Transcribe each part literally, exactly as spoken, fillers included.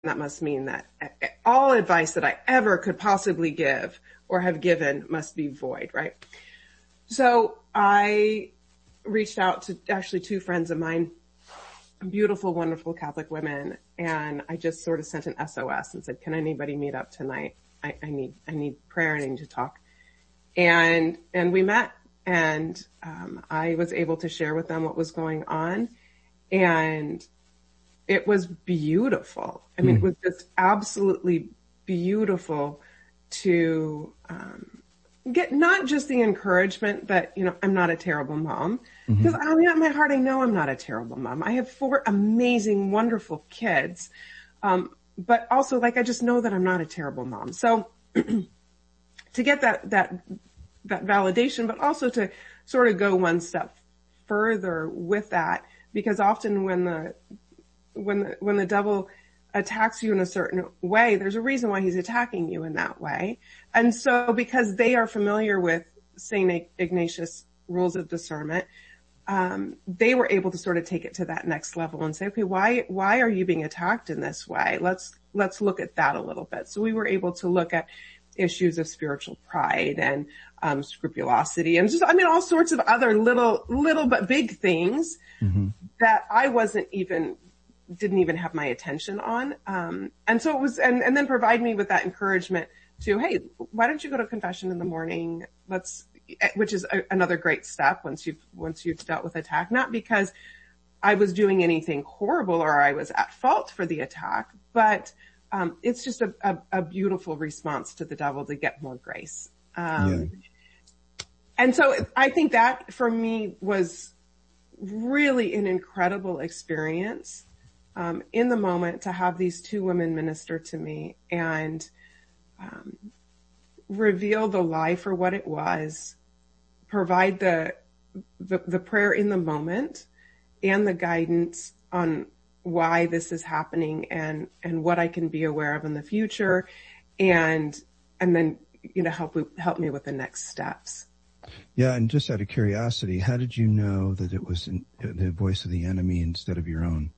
that must mean that all advice that I ever could possibly give or have given must be void, right? So I reached out to actually two friends of mine, beautiful, wonderful Catholic women, and I just sort of sent an S O S and said, can anybody meet up tonight? I, I need, I need prayer, I need to talk. And, and we met, and, um, I was able to share with them what was going on, and it was beautiful. I mean, mm. it was just absolutely beautiful to, um, get not just the encouragement that, you know, I'm not a terrible mom, because mm-hmm. I mean, at my heart, I know I'm not a terrible mom. I have four amazing, wonderful kids. Um, but also, like, I just know that I'm not a terrible mom. So to get that, that, that validation, but also to sort of go one step further with that, because often when the, when the, when the devil attacks you in a certain way, there's a reason why he's attacking you in that way. And so because they are familiar with Saint Ignatius' rules of discernment, um, they were able to sort of take it to that next level and say, okay, why, why are you being attacked in this way? Let's, let's look at that a little bit. So we were able to look at issues of spiritual pride and, um, scrupulosity and just, I mean, all sorts of other little, little but big things mm-hmm. that I wasn't even didn't even have my attention on. Um, and so it was, and, and then provide me with that encouragement to, hey, why don't you go to confession in the morning? Let's, which is a, another great step once you've, once you've dealt with attack, not because I was doing anything horrible or I was at fault for the attack, but, um, it's just a, a, a beautiful response to the devil to get more grace. Um, yeah. And so I think that for me was really an incredible experience. Um, in the moment to have these two women minister to me and, um, reveal the lie for what it was, provide the, the, the prayer in the moment and the guidance on why this is happening and, and what I can be aware of in the future. And, and then, you know, help, help me with the next steps. Yeah. And just out of curiosity, how did you know that it was in, the voice of the enemy instead of your own?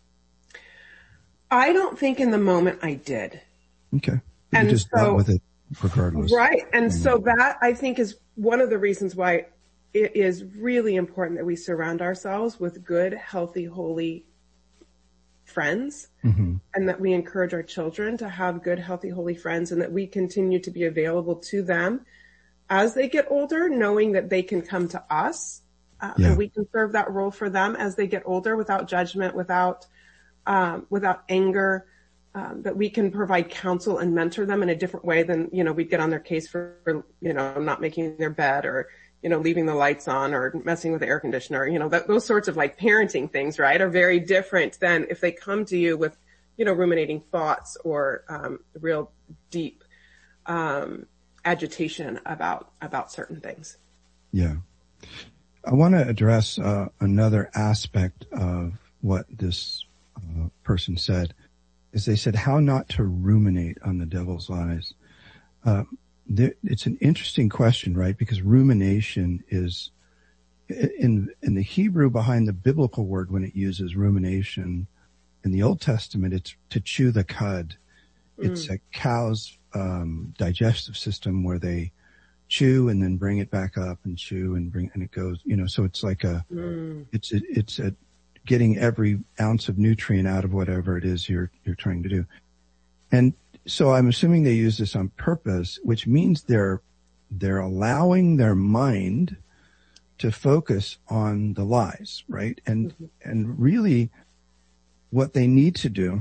I don't think in the moment I did. Okay. But and you just so, dealt with it regardless. Right. And mm-hmm. so that I think is one of the reasons why it is really important that we surround ourselves with good, healthy, holy friends mm-hmm. and that we encourage our children to have good, healthy, holy friends and that we continue to be available to them as they get older, knowing that they can come to us uh, yeah. and we can serve that role for them as they get older without judgment, without Um, without anger, um, that we can provide counsel and mentor them in a different way than, you know, we'd get on their case for, for, you know, not making their bed or, you know, leaving the lights on or messing with the air conditioner. You know, that, those sorts of like parenting things, right, are very different than if they come to you with, you know, ruminating thoughts or, um, real deep, um, agitation about, about certain things. Yeah. I want to address, uh, another aspect of what this Uh, person said is they said how not to ruminate on the devil's lies. Uh, there, it's an interesting question, right? Because rumination is in, in the Hebrew behind the biblical word when it uses rumination in the Old Testament, it's to chew the cud. Mm. It's a cow's, um, digestive system where they chew and then bring it back up and chew and bring, and it goes, you know, so it's like a, mm. it's a, it's a, getting every ounce of nutrient out of whatever it is you're, you're trying to do. And so I'm assuming they use this on purpose, which means they're, they're allowing their mind to focus on the lies, right? And, mm-hmm. and really what they need to do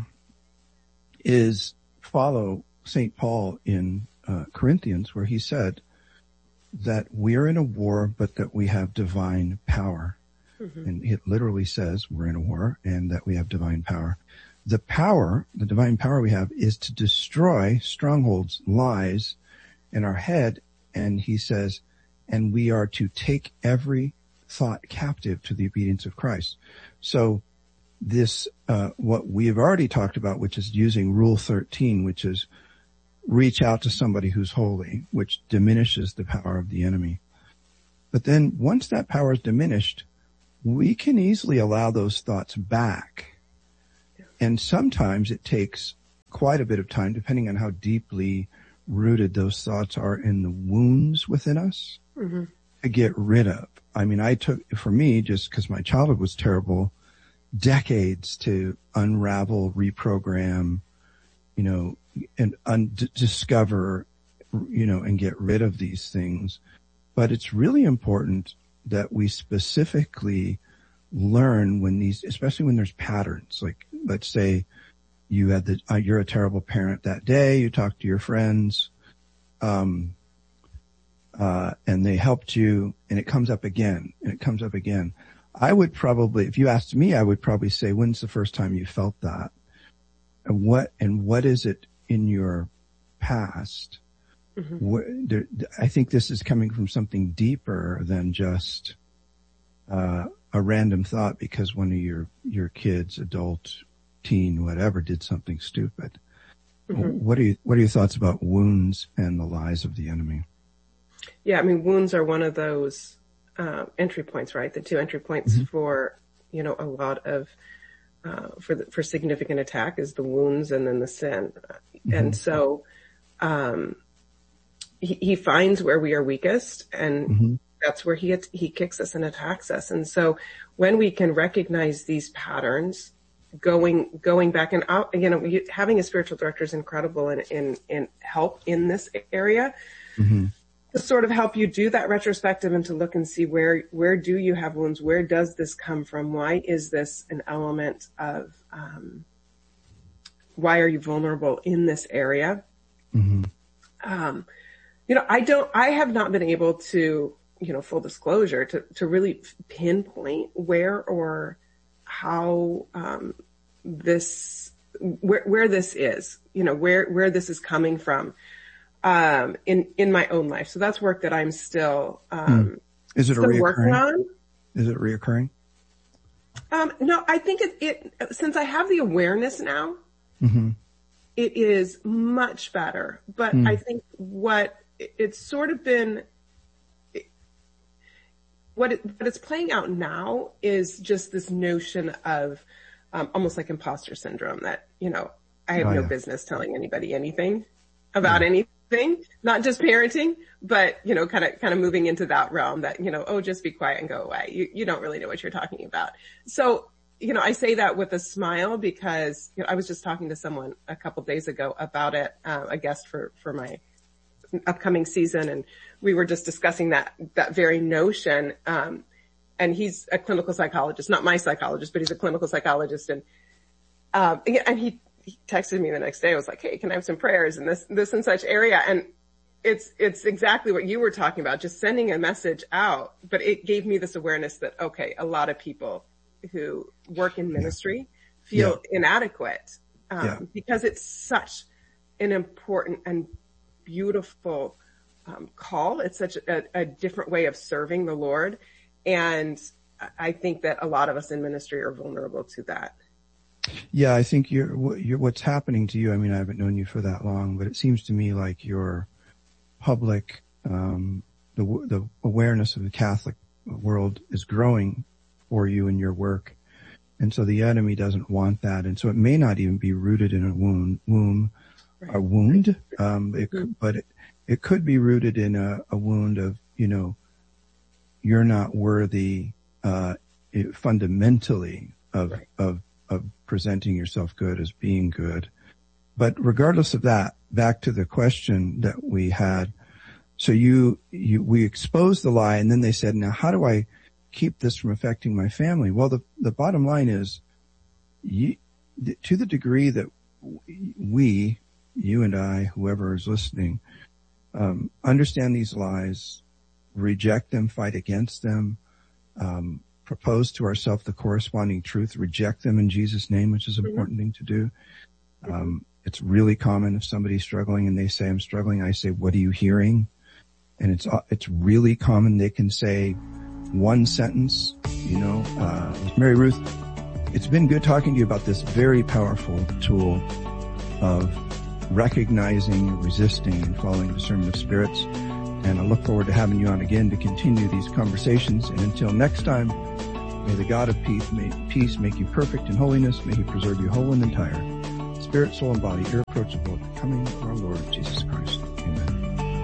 is follow Saint Paul in uh, Corinthians, where he said that we're in a war, but that we have divine power. Mm-hmm. And it literally says we're in a war and that we have divine power. The power, the divine power we have is to destroy strongholds, lies in our head. And he says, and we are to take every thought captive to the obedience of Christ. So this, uh, what we have already talked about, which is using Rule thirteen, which is reach out to somebody who's holy, which diminishes the power of the enemy. But then once that power is diminished, we can easily allow those thoughts back. And sometimes it takes quite a bit of time, depending on how deeply rooted those thoughts are in the wounds within us, mm-hmm. to get rid of. I mean, I took, for me, just because my childhood was terrible, decades to unravel, reprogram, you know, and un- d- discover, you know, and get rid of these things. But it's really important that we specifically learn when these, especially when there's patterns. Like, let's say you had the, uh, you're a terrible parent that day, you talk to your friends, um, uh, and they helped you, and it comes up again, and it comes up again. I would probably, if you asked me, I would probably say, when's the first time you felt that? And what, and what is it in your past? Mm-hmm. What, there, I think this is coming from something deeper than just, uh, a random thought because one of your, your kids, adult, teen, whatever, did something stupid. Mm-hmm. What are you, what are your thoughts about wounds and the lies of the enemy? Yeah. I mean, wounds are one of those, uh, entry points, right? The two entry points mm-hmm. for, you know, a lot of, uh, for the, for significant attack is the wounds and then the sin. Mm-hmm. And so, um, he, he finds where we are weakest and mm-hmm. that's where he, he kicks us and attacks us. And so when we can recognize these patterns, going, going back and out, you know, having a spiritual director is incredible in, in, in help in this area. Mm-hmm. To sort of help you do that retrospective and to look and see where, where do you have wounds? Where does this come from? Why is this an element of, um, why are you vulnerable in this area? Mm-hmm. Um, you know, I don't, I have not been able to, you know, full disclosure to, to really pinpoint where or how, um, this, where, where this is, you know, where, where this is coming from. Um, in, in my own life. So that's work that I'm still, um, hmm. is it still a reoccurring? working on. Is it reoccurring? Um, no, I think it, it, since I have the awareness now, mm-hmm. it is much better. But hmm. I think what it, it's sort of been, it, what it, what it's playing out now is just this notion of, um, almost like imposter syndrome that, you know, I have oh, no yeah. business telling anybody anything about yeah. anything. Thing, not just parenting, but, you know, kind of, kind of moving into that realm that, you know, oh, just be quiet and go away. You, you don't really know what you're talking about. So, you know, I say that with a smile because, you know, I was just talking to someone a couple days ago about it, uh, a guest for, for my upcoming season. And we were just discussing that, that very notion. Um, and he's a clinical psychologist, not my psychologist, but he's a clinical psychologist. And, um, and he, he texted me the next day. I was like, hey, can I have some prayers in this, this and such area? And it's, it's exactly what you were talking about, just sending a message out. But it gave me this awareness that, okay, a lot of people who work in ministry yeah. feel yeah. inadequate, um, yeah. because it's such an important and beautiful, um, call. It's such a, a different way of serving the Lord. And I think that a lot of us in ministry are vulnerable to that. Yeah, I think you're, you're, what's happening to you, I mean, I haven't known you for that long, but it seems to me like your public, um, the, the awareness of the Catholic world is growing for you in your work. And so the enemy doesn't want that. And so it may not even be rooted in a wound, womb, a wound, um, it could, but it, it could be rooted in a, a wound of, you know, you're not worthy, uh, it, fundamentally of, right. of, of presenting yourself good as being good. But regardless of that, back to the question that we had. So you, you, we exposed the lie and then they said, now how do I keep this from affecting my family? Well, the, the bottom line is you, to the degree that we, you and I, whoever is listening, um, understand these lies, reject them, fight against them, um, propose to ourselves the corresponding truth, reject them in Jesus' name, which is an important mm-hmm. thing to do. Um, it's really common if somebody's struggling and they say, I'm struggling, I say, what are you hearing? And it's, it's really common. They can say one sentence, you know, uh, Mary Ruth, it's been good talking to you about this very powerful tool of recognizing, resisting, and following discernment of spirits. And I look forward to having you on again to continue these conversations. And until next time, may the God of peace, may, peace make you perfect in holiness. May he preserve you whole and entire. spirit, soul, and body, irreproachable at the coming of our Lord Jesus Christ. Amen.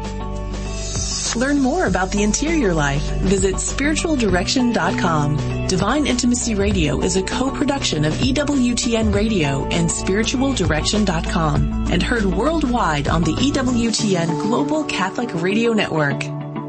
Learn more about the interior life. Visit spiritual direction dot com. Divine Intimacy Radio is a co-production of E W T N Radio and spiritual direction dot com and heard worldwide on the E W T N Global Catholic Radio Network.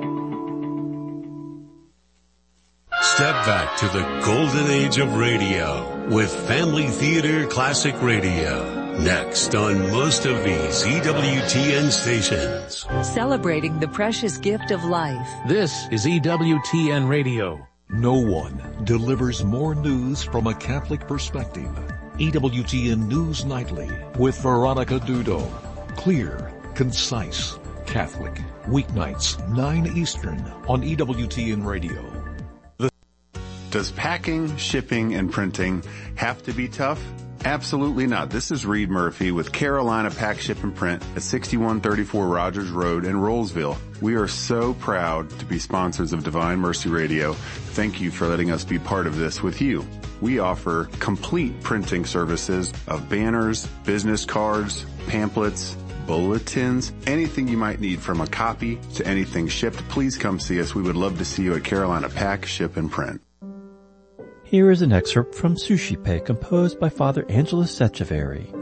Step back to the golden age of radio with Family Theater Classic Radio. Next on most of these E W T N stations. Celebrating the precious gift of life. This is E W T N Radio. No one delivers more news from a Catholic perspective. E W T N News Nightly with Veronica Dudo. Clear, concise, Catholic. Weeknights, nine Eastern on E W T N Radio. Does packing, shipping, and printing have to be tough? Absolutely not. This is Reed Murphy with Carolina Pack, Ship, and Print at sixty-one thirty-four Rogers Road in Rollsville. We are so proud to be sponsors of Divine Mercy Radio. Thank you for letting us be part of this with you. We offer complete printing services of banners, business cards, pamphlets, bulletins, anything you might need from a copy to anything shipped. Please come see us. We would love to see you at Carolina Pack, Ship, and Print. Here is an excerpt from Sushi Pay composed by Father Angelos Echeverry.